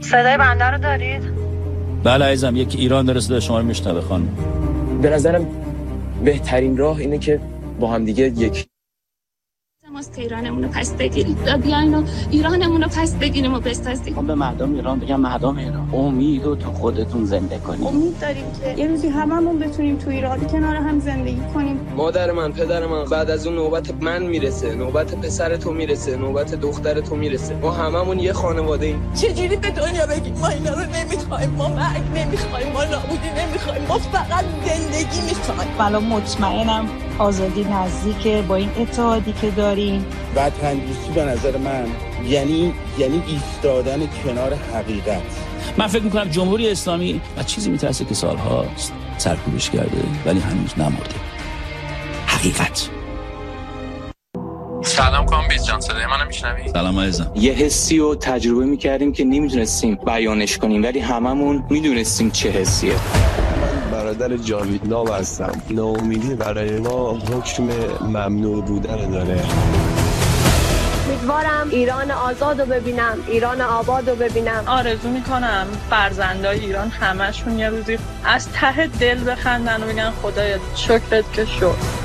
صدای بنده رو دارید؟ بله عزیزم، یک ایران داره صدای شما رو میشنوه خانم. به نظرم بهترین راه اینه که با هم دیگه یک ماست که ایرانمون رو پس بگیریم، بیاین و ایرانمون رو پس بگیریم و بسازیم. من به مردم ایران بگم مردم ایران امید رو تو خودتون زنده کنید. امید داریم که یه روزی هممون بتونیم تو ایران کنار هم زندگی کنیم. مادر من، پدر من، بعد از اون نوبت من میرسه، نوبت پسر تو میرسه، نوبت دختر تو میرسه. ما هممون یه خانواده ایم. چجوری به دنیا بگیم ما اینا رو نمیخوایم، ما مرگ نمیخوایم، ما نابودی نمیخوایم، ما فقط زندگی میخوایم. حالا مطمئنم آزادی نزدیکه با این اتحادی که داریم. وطن دوستی به نظر من یعنی ایستادن کنار حقیقت. من فکر میکنم جمهوری اسلامی از چیزی میترسه که سالهاست سرکوبش کرده ولی هنوز نمرده. حقیقت. سلام کامبیز جان، صدای منو میشنوی؟ سلام عزیزم. یه حسی رو تجربه میکردیم که نمیدونستیم بیانش کنیم ولی هممون میدونستیم چه حسیه. برادر جاوید نام هستم. ناامیدی برای ما حکم ممنوع بودن داره. امیدوارم ایران آزاد رو ببینم، ایران آباد رو ببینم. آرزو میکنم فرزندای ایران همشون یه روزی از ته دل بخندن و بگن خدایا شکرت که شد.